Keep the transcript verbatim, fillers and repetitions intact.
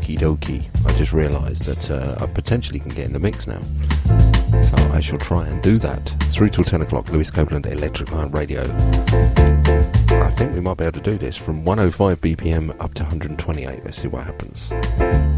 Okie dokie. I just realised that uh, I potentially can get in the mix now. So I shall try and do that. Through till ten o'clock, Lewis Copeland, Electric Light Radio. I think we might be able to do this from one oh five B P M up to one twenty-eight. Let's see what happens.